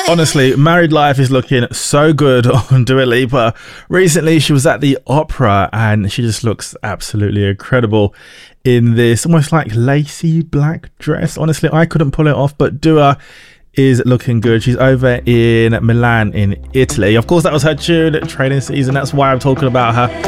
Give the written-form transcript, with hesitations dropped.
Honestly, Married Life is looking so good on Dua Lipa. Recently, she was at the opera and she just looks absolutely incredible in this almost like lacy black dress. Honestly, I couldn't pull it off, but Dua is looking good. She's over in Milan in Italy. Of course, that was her tune, Training Season. That's why I'm talking about her.